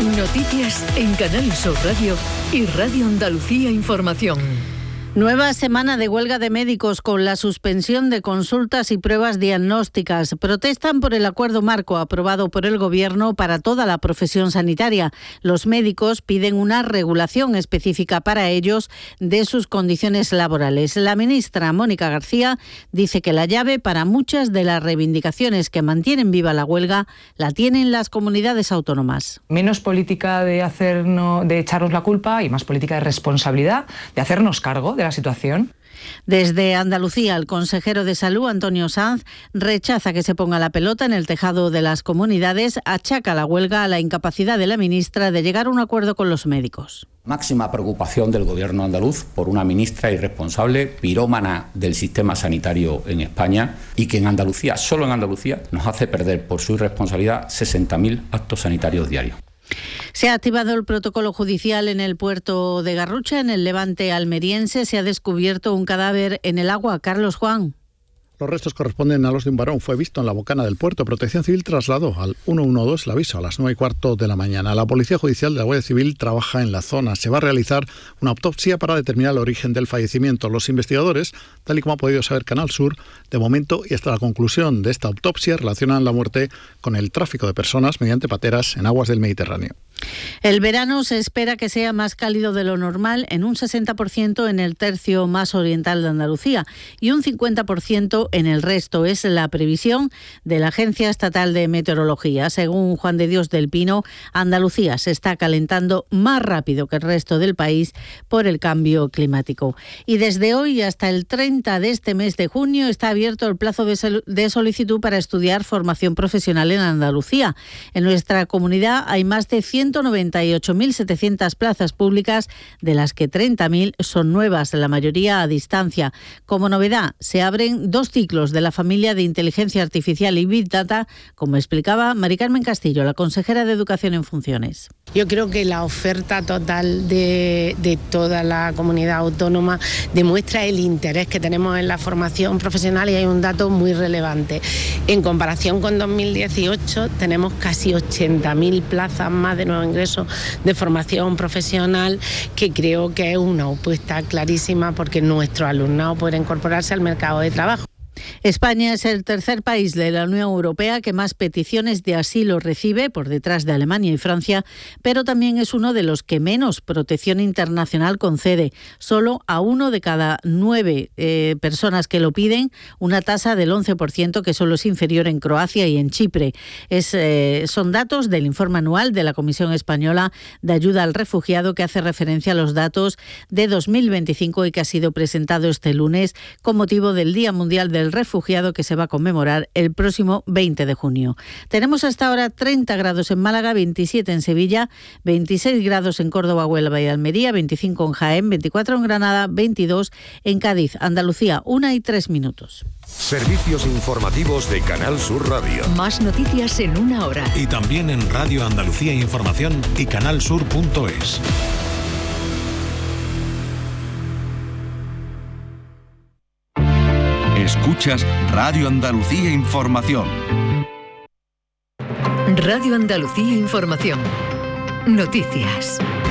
Noticias en Canal Sur Radio y Radio Andalucía Información. Nueva semana de huelga de médicos con la suspensión de consultas y pruebas diagnósticas. Protestan por el acuerdo marco aprobado por el Gobierno para toda la profesión sanitaria. Los médicos piden una regulación específica para ellos de sus condiciones laborales. La ministra Mónica García dice que la llave para muchas de las reivindicaciones que mantienen viva la huelga la tienen las comunidades autónomas. Menos política de echarnos la culpa y más política de responsabilidad, de hacernos cargo de la situación. Desde Andalucía, el consejero de Salud, Antonio Sanz, rechaza que se ponga la pelota en el tejado de las comunidades, achaca la huelga a la incapacidad de la ministra de llegar a un acuerdo con los médicos. Máxima preocupación del Gobierno andaluz por una ministra irresponsable, pirómana del sistema sanitario en España y que en Andalucía, solo en Andalucía, nos hace perder por su irresponsabilidad 60.000 actos sanitarios diarios. Se ha activado el protocolo judicial en el puerto de Garrucha, en el Levante almeriense. Se ha descubierto un cadáver en el agua. Carlos Juan. Los restos corresponden a los de un varón. Fue visto en la bocana del puerto. Protección Civil trasladó al 112 el aviso a las 9:15 de la mañana. La Policía Judicial de la Guardia Civil trabaja en la zona. Se va a realizar una autopsia para determinar el origen del fallecimiento. Los investigadores, tal y como ha podido saber Canal Sur, de momento y hasta la conclusión de esta autopsia, relacionan la muerte con el tráfico de personas mediante pateras en aguas del Mediterráneo. El verano se espera que sea más cálido de lo normal, en un 60% en el tercio más oriental de Andalucía y un 50% en el resto. Es la previsión de la Agencia Estatal de Meteorología. Según Juan de Dios del Pino, Andalucía se está calentando más rápido que el resto del país por el cambio climático. Y desde hoy hasta el 30 de este mes de junio está abierto el plazo de solicitud para estudiar formación profesional en Andalucía. En nuestra comunidad hay más de 198.700 plazas públicas, de las que 30.000 son nuevas, la mayoría a distancia. Como novedad, se abren 2 ciclos de la familia de Inteligencia Artificial y Big Data, como explicaba Mari Carmen Castillo, la consejera de Educación en funciones. Yo creo que la oferta total de toda la comunidad autónoma demuestra el interés que tenemos en la formación profesional, y hay un dato muy relevante. En comparación con 2018 tenemos casi 80.000 plazas más de nuevo ingreso de formación profesional, que creo que es una apuesta clarísima porque nuestro alumnado puede incorporarse al mercado de trabajo. España es el tercer país de la Unión Europea que más peticiones de asilo recibe, por detrás de Alemania y Francia, pero también es uno de los que menos protección internacional concede. Solo a 1 de cada 9 personas que lo piden, una tasa del 11%, que solo es inferior en Croacia y en Chipre. Son datos del informe anual de la Comisión Española de Ayuda al Refugiado, que hace referencia a los datos de 2025 y que ha sido presentado este lunes con motivo del Día Mundial del Refugiado, que se va a conmemorar el próximo 20 de junio. Tenemos hasta ahora 30 grados en Málaga, 27 en Sevilla, 26 grados en Córdoba, Huelva y Almería, 25 en Jaén, 24 en Granada, 22 en Cádiz. Andalucía, 1:03. Servicios informativos de Canal Sur Radio. Más noticias en una hora. Y también en Radio Andalucía Información y canalsur.es. Escuchas Radio Andalucía Información. Radio Andalucía Información. Noticias.